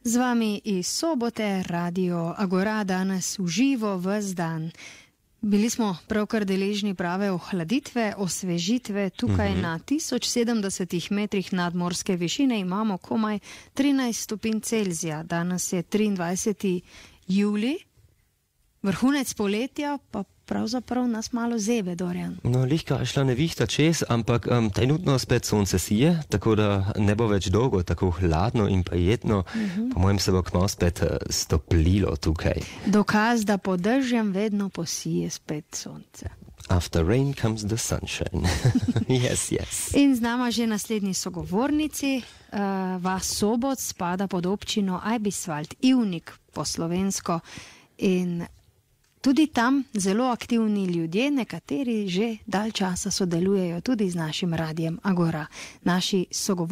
Z vami iz sobote Radio Agora danes v živo ves dan. Bili smo pravkar deležni prave ohladitve, osvežitve. Tukaj na 1070 metrih nadmorske višine imamo komaj 13 stopinj Celzija. Danes je 23. julij, vrhunec poletja, pa pravzaprav nas malo zebe, Dorjan. No, lihka je šla nevihta čez, ampak trenutno spet sonce sije, tako da ne bo več dolgo tako hladno in prijetno. Po mojem se bo kmalu spet stoplilo tukaj. Dokaz, da pod dežjem vedno posije spet sonce. After rain comes the sunshine. Yes, yes. In z nama že naslednji sogovornici. Vas Sobot spada pod občino Eibiswald, Ivnik po slovensko. In tudi tam zelo aktivni ljudje, nekateri že dalj časa sodelujejo tudi z našim radijem Agora. Naši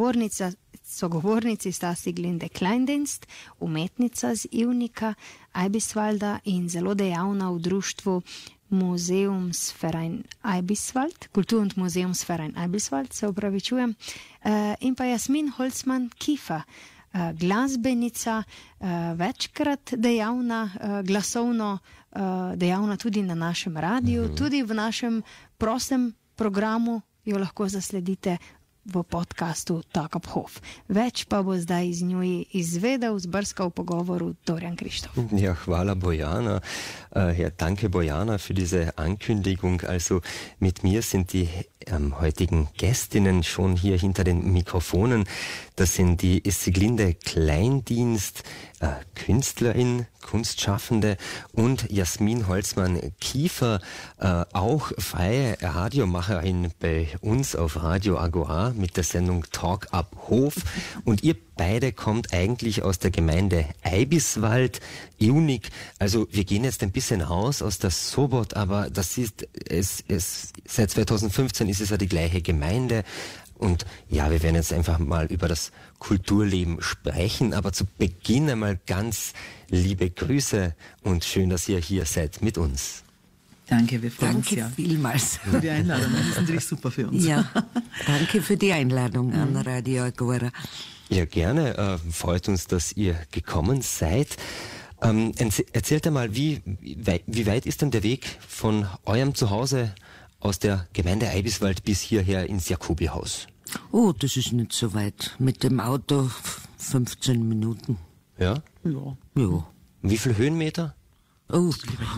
sogovornici sta Siglinde Kleindienst, umetnica z Ivnika, Eibiswalda in zelo dejavna v društvu Museumsverein Eibiswald, Kultur- und Museumsverein Eibiswald, se opravičujem, in pa Jasmin Holzmann-Kiefer, glasbenica, večkrat dejavna, glasovno dejavna tudi na našem radiju, tudi v našem prostem programu jo lahko zasledite v podcastu Talk Up Hof. Več pa bo zdaj z njo izvedel, zbrskal v pogovoru Dorjan Krištof. Ja, hvala Bojana. Ja, danke Bojana für diese Ankündigung. Also mit mir sind die heutigen Gästinnen schon hier hinter den Mikrofonen. Das sind die Siglinde Kleindienst, Künstlerin, Kunstschaffende, und Jasmin Holzmann-Kiefer, auch freie Radiomacherin bei uns auf Radio Agora mit der Sendung Talk Up Hof. Und ihr beide kommt eigentlich aus der Gemeinde Eibiswald, Ivnik. Also wir gehen jetzt ein bisschen raus aus der Sobot, aber das ist seit 2015 ist es ja die gleiche Gemeinde. Und ja, wir werden jetzt einfach mal über das Kulturleben sprechen, aber zu Beginn einmal ganz liebe Grüße und schön, dass ihr hier seid mit uns. Danke, wir freuen uns ja. Danke vielmals. Für die Einladung, das ist natürlich super für uns. Ja, danke für die Einladung an Radio Agora. Ja, gerne. Freut uns, dass ihr gekommen seid. Erzählt einmal, wie weit ist denn der Weg von eurem Zuhause aus der Gemeinde Eibiswald bis hierher ins Jakobihaus? Oh, das ist nicht so weit. Mit dem Auto 15 Minuten. Ja? Ja. Ja. Wie viele Höhenmeter? Oh,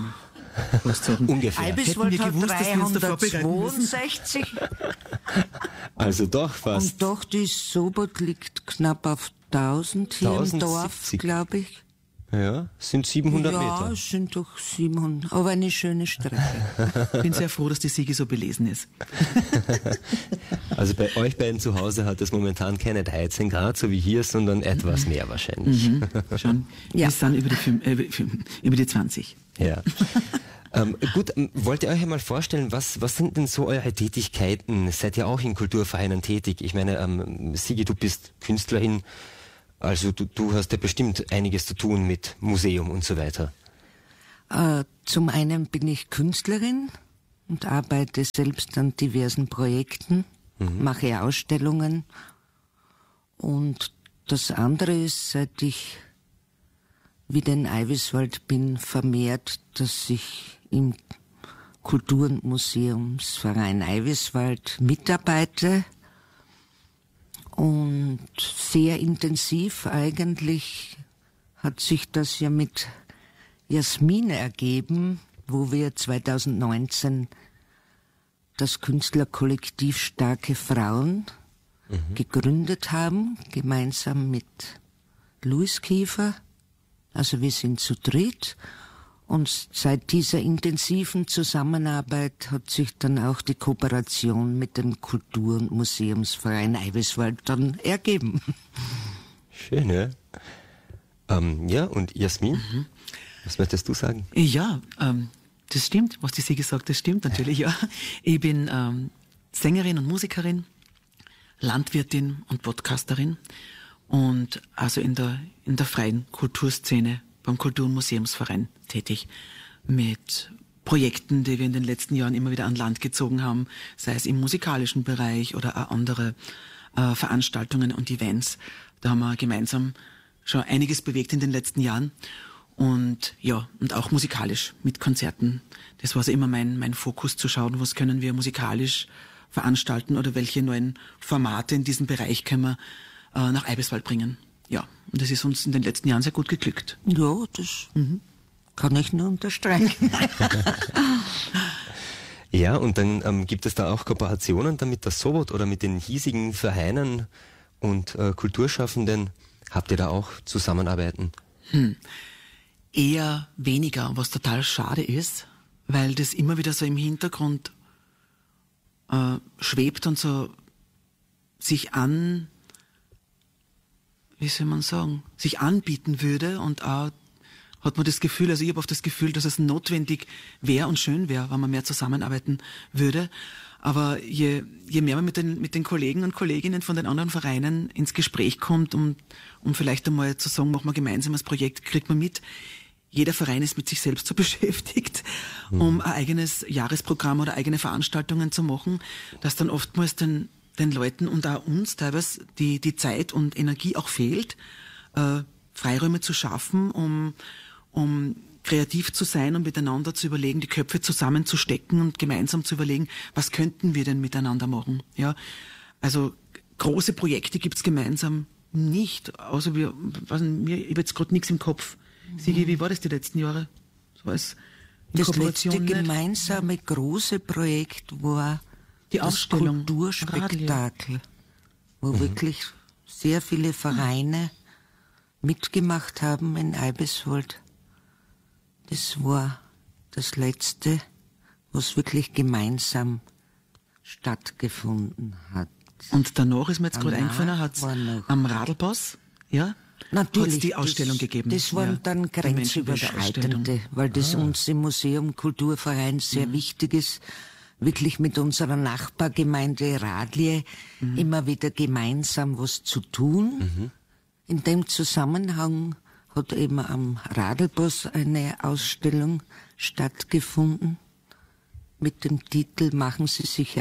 Ungefähr. Eibiswald hat gewusst, dass wir uns da vorbereiten müssen? 362. Also doch fast. Und doch, die Sobot liegt knapp auf 1000 hier im Dorf, 1070. glaube ich. Ja, sind 700 Ja, Meter. es sind doch 700. Aber eine schöne Strecke. Ich bin sehr froh, dass die Sigi so belesen ist. Also bei euch beiden zu Hause hat es momentan keine 13 Grad, so wie hier, sondern etwas mehr wahrscheinlich. Schon. Ja. Wir sind über die 20. Ja. Gut, wollt ihr euch einmal vorstellen, was sind denn so eure Tätigkeiten? Seid ihr auch in Kulturvereinen tätig? Ich meine, Sigi, du bist Künstlerin, also du hast ja bestimmt einiges zu tun mit Museum und so weiter. Zum einen bin ich Künstlerin und arbeite selbst an diversen Projekten, mache Ausstellungen. Und das andere ist, seit ich wieder in Eibiswald bin, vermehrt, dass ich im Kultur- und Museumsverein Eibiswald mitarbeite. Und sehr intensiv eigentlich hat sich das ja mit Jasmin ergeben, wo wir 2019 das Künstlerkollektiv Starke Frauen gegründet haben, gemeinsam mit Louis Kiefer. Also wir sind zu dritt. Und seit dieser intensiven Zusammenarbeit hat sich dann auch die Kooperation mit dem Kultur- und Museumsverein Eibiswald dann ergeben. Schön, ja? Ja, und Jasmin, was möchtest du sagen? Ja, das stimmt, was die Sigi sagt, das stimmt natürlich, ja. Ich bin Sängerin und Musikerin, Landwirtin und Podcasterin und also in der freien Kulturszene beim Kultur- und Museumsverein tätig mit Projekten, die wir in den letzten Jahren immer wieder an Land gezogen haben, sei es im musikalischen Bereich oder auch andere Veranstaltungen und Events. Da haben wir gemeinsam schon einiges bewegt in den letzten Jahren. Und ja, und auch musikalisch mit Konzerten. Das war so immer mein Fokus, zu schauen, was können wir musikalisch veranstalten oder welche neuen Formate in diesem Bereich können wir nach Eibiswald bringen. Ja, und das ist uns in den letzten Jahren sehr gut geglückt. Ja, das kann ich nur unterstreichen. Ja, und dann gibt es da auch Kooperationen dann mit der Sobot oder mit den hiesigen Vereinen und Kulturschaffenden. Habt ihr da auch Zusammenarbeiten? Eher weniger, was total schade ist, weil das immer wieder so im Hintergrund schwebt und so sich sich anbieten würde, und auch hat man das Gefühl, also ich habe oft das Gefühl, dass es notwendig wäre und schön wäre, wenn man mehr zusammenarbeiten würde. Aber je mehr man mit den Kollegen und Kolleginnen von den anderen Vereinen ins Gespräch kommt, um vielleicht einmal zu sagen, machen wir gemeinsam ein Projekt, kriegt man mit, jeder Verein ist mit sich selbst so beschäftigt, um ein eigenes Jahresprogramm oder eigene Veranstaltungen zu machen, dass dann oftmals den Leuten und auch uns teilweise die Zeit und Energie auch fehlt, Freiräume zu schaffen, um kreativ zu sein und miteinander zu überlegen, die Köpfe zusammenzustecken und gemeinsam zu überlegen, was könnten wir denn miteinander machen? Ja, also große Projekte gibt's gemeinsam nicht, außer ich habe jetzt gerade nichts im Kopf. Sigi, wie war das die letzten Jahre? So als das letzte gemeinsame große Projekt war die das Ausstellung Kulturspektakel, wo wirklich sehr viele Vereine mitgemacht haben in Eibiswald. Das war das letzte, was wirklich gemeinsam stattgefunden hat. Und danach ist mir jetzt gerade eingefallen, hat's am Radlpass, ja? Natürlich, hat's die Ausstellung gegeben. Das waren dann grenzüberschreitende, weil das uns im Museum Kulturverein sehr wichtig ist, wirklich mit unserer Nachbargemeinde Radlie immer wieder gemeinsam was zu tun. In dem Zusammenhang hat eben am Radlpass eine Ausstellung stattgefunden mit dem Titel Machen Sie sich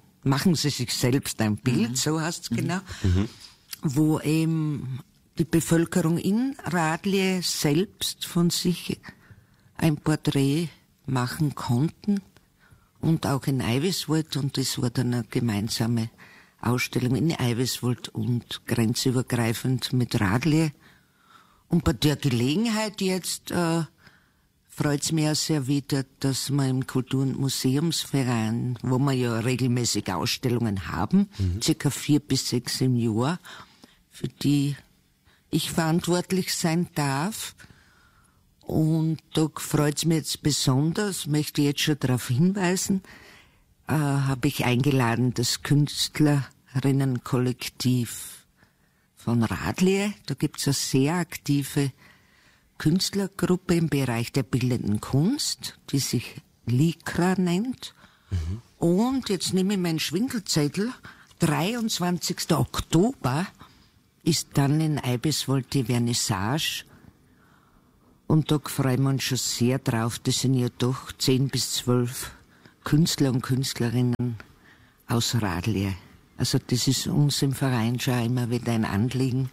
selbst ein Bild, so heißt's genau, wo eben die Bevölkerung in Radlie selbst von sich ein Porträt machen konnten und auch in Eibiswald, und das war dann eine gemeinsame Ausstellung in Eibiswald und grenzübergreifend mit Radlie. Und bei der Gelegenheit jetzt freut's mich auch sehr wieder, dass wir im Kultur- und Museumsverein, wo wir ja regelmäßig Ausstellungen haben, circa 4 bis 6 im Jahr, für die ich verantwortlich sein darf. Und da freut's mich jetzt besonders, möchte ich jetzt schon darauf hinweisen, habe ich eingeladen das Künstlerinnenkollektiv von Radlie. Da gibt's eine sehr aktive Künstlergruppe im Bereich der bildenden Kunst, die sich Likra nennt. Und jetzt nehme ich meinen Schwindelzettel. 23. Oktober ist dann in Eibiswald die Vernissage. Und da freuen wir uns schon sehr drauf. Das sind ja doch 10 bis 12 Künstler und Künstlerinnen aus Radlie. Also das ist uns im Verein schon immer wieder ein Anliegen,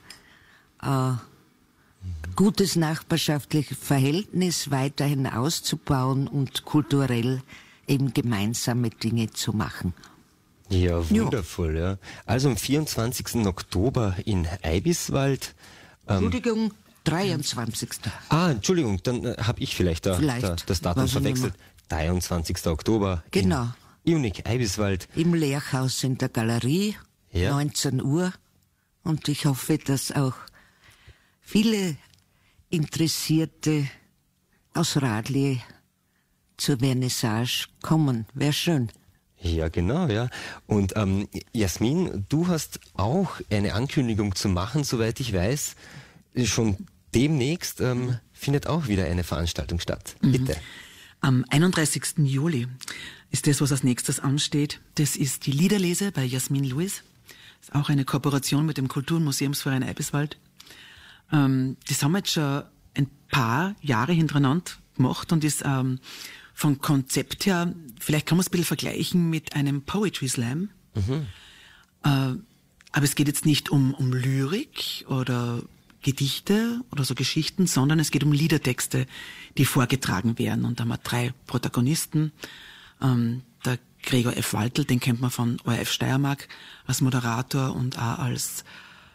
gutes nachbarschaftliches Verhältnis weiterhin auszubauen und kulturell eben gemeinsame Dinge zu machen. Ja, wundervoll, ja. Also am 24. Oktober in Eibiswald. Entschuldigung, 23. Entschuldigung, dann habe ich vielleicht das Datum verwechselt. 23. Oktober. Genau. Iunik, Eibiswald. Im Lehrhaus in der Galerie, 19 Uhr. Und ich hoffe, dass auch viele Interessierte aus Radlie zur Vernissage kommen. Wäre schön. Ja, genau, ja. Und Jasmin, du hast auch eine Ankündigung zu machen, soweit ich weiß. Schon demnächst findet auch wieder eine Veranstaltung statt. Bitte. Am 31. Juli ist das, was als nächstes ansteht. Das ist die Liederlese bei Jasmin Lewis. Das ist auch eine Kooperation mit dem Kultur- und Museumsverein Eibiswald. Das haben wir jetzt schon ein paar Jahre hintereinander gemacht und ist vom Konzept her, vielleicht kann man es ein bisschen vergleichen mit einem Poetry Slam. Aber es geht jetzt nicht um Lyrik oder Gedichte oder so Geschichten, sondern es geht um Liedertexte, die vorgetragen werden. Und da haben wir 3 Protagonisten. Der Gregor F. Waltel, den kennt man von ORF Steiermark als Moderator und auch als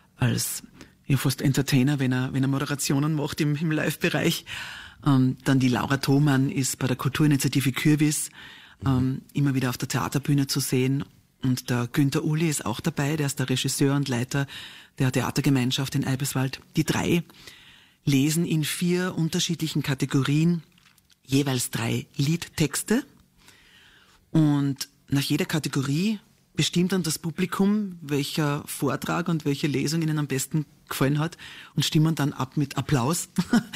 ja, fast Entertainer, wenn er Moderationen macht im Live-Bereich. Dann die Laura Thomann ist bei der Kulturinitiative Kürbis immer wieder auf der Theaterbühne zu sehen. Und der Günther Uli ist auch dabei, der ist der Regisseur und Leiter der Theatergemeinschaft in Eibiswald. Die 3 lesen in 4 unterschiedlichen Kategorien jeweils 3 Liedtexte. Und nach jeder Kategorie bestimmt dann das Publikum, welcher Vortrag und welche Lesung ihnen am besten gefallen hat und stimmen dann ab mit Applaus.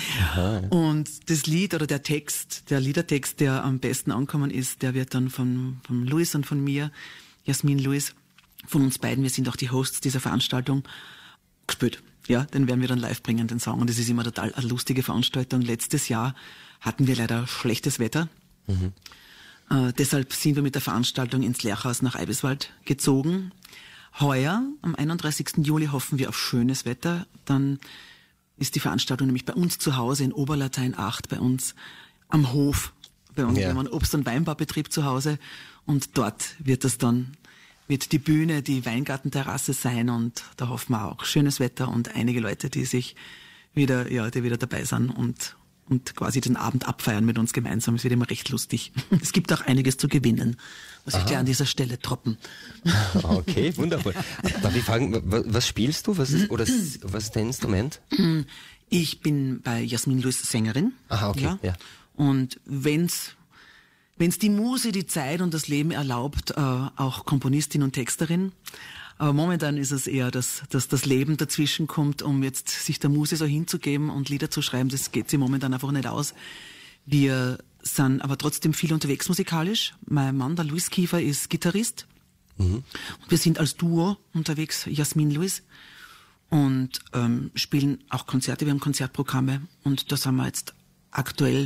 Und das Lied oder der Text, der Liedertext, der am besten angekommen ist, der wird dann von Luis und von mir, Jasmin Luis, von uns beiden, wir sind auch die Hosts dieser Veranstaltung, gespielt. Ja, den werden wir dann live bringen, den Song. Und das ist immer total eine lustige Veranstaltung. Letztes Jahr hatten wir leider schlechtes Wetter. Deshalb sind wir mit der Veranstaltung ins Lerchhaus nach Eibiswald gezogen. Heuer, am 31. Juli, hoffen wir auf schönes Wetter. Dann ist die Veranstaltung nämlich bei uns zu Hause in Oberlatein 8, bei uns am Hof. Bei uns, wir haben einen Obst- und Weinbaubetrieb zu Hause und dort wird die Bühne, die Weingartenterrasse sein und da hoffen wir auch schönes Wetter und einige Leute, die wieder dabei sind und quasi den Abend abfeiern mit uns gemeinsam. Es wird immer recht lustig. Es gibt auch einiges zu gewinnen, was ich gleich an dieser Stelle droppen. Okay, wundervoll. Darf ich fragen, was spielst du? Was ist dein Instrument? Ich bin bei Jasmin Luis Sängerin. Aha, okay. Ja. Und wenn's die Muse, die Zeit und das Leben erlaubt, auch Komponistin und Texterin. Aber momentan ist es eher, dass das Leben dazwischen kommt, um jetzt sich der Muse so hinzugeben und Lieder zu schreiben. Das geht sich momentan einfach nicht aus. Wir sind aber trotzdem viel unterwegs musikalisch. Mein Mann, der Luis Kiefer, ist Gitarrist. Und wir sind als Duo unterwegs, Jasmin Luis, und spielen auch Konzerte. Wir haben Konzertprogramme und da sind wir jetzt aktuell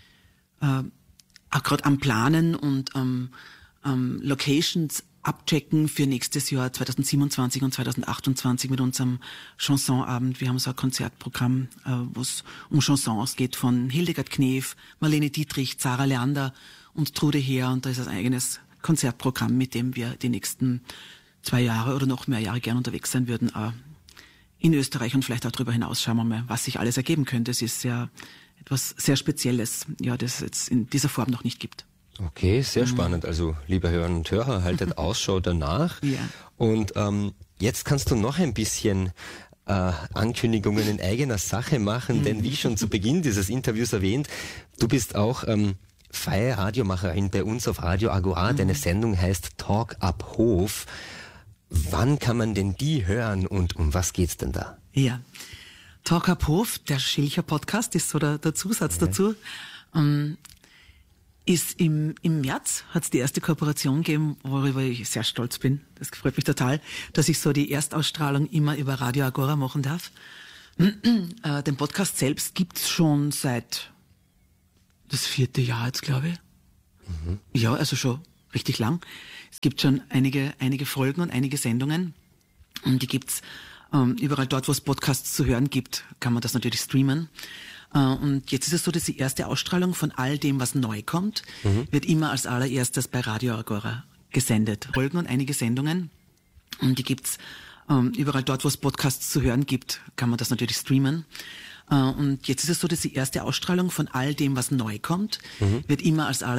auch gerade am Planen und Locations abchecken für nächstes Jahr 2027 und 2028 mit unserem Chansonabend. Wir haben so ein Konzertprogramm, wo es um Chansons geht von Hildegard Knef, Marlene Dietrich, Zara Leander und Trude Heer. Und da ist ein eigenes Konzertprogramm, mit dem wir die nächsten 2 Jahre oder noch mehr Jahre gern unterwegs sein würden. In Österreich und vielleicht auch darüber hinaus schauen wir mal, was sich alles ergeben könnte. Es ist ja etwas sehr Spezielles, ja, das es jetzt in dieser Form noch nicht gibt. Okay, sehr spannend. Also, liebe Hörerinnen und Hörer, haltet Ausschau danach. Ja. Und jetzt kannst du noch ein bisschen Ankündigungen in eigener Sache machen, denn wie schon zu Beginn dieses Interviews erwähnt, du bist auch freie Radiomacherin bei uns auf Radio Agora. Deine Sendung heißt Talk ab Hof. Wann kann man denn die hören und um was geht's denn da? Ja, Talk ab Hof, der Schilcher Podcast, ist so der Zusatz dazu. Ist im März hat es die erste Kooperation gegeben, worüber ich sehr stolz bin. Das freut mich total, dass ich so die Erstausstrahlung immer über Radio Agora machen darf. Den Podcast selbst gibt's schon seit das 4. Jahr jetzt, glaube ich. Ja, also schon richtig lang. Es gibt schon einige Folgen und einige Sendungen. Und die gibt's überall dort, wo es Podcasts zu hören gibt, kann man das natürlich streamen. Und jetzt ist es so, dass die erste Ausstrahlung von all dem, was neu kommt, wird immer als allererstes bei Radio Agora gesendet. Folgen und einige Sendungen. Und die gibt's überall dort, wo es Podcasts zu hören gibt, kann man das natürlich streamen. Und jetzt ist es so, dass die erste Ausstrahlung von all dem, was neu kommt, wird immer als